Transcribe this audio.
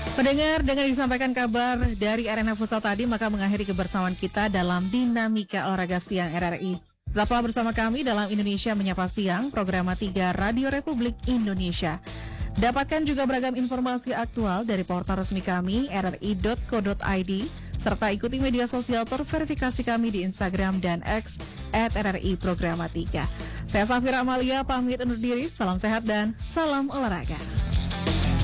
Pendengar, dengan disampaikan kabar dari Arena Futsal tadi, maka mengakhiri kebersamaan kita dalam Dinamika Olahraga Siang RRI. Tetaplah bersama kami dalam Indonesia Menyapa Siang, program 3 Radio Republik Indonesia. Dapatkan juga beragam informasi aktual dari portal resmi kami, rri.co.id, serta ikuti media sosial terverifikasi kami di Instagram dan X @RRI Programa 3. Saya Safira Amalia, pamit undur diri, salam sehat dan salam olahraga.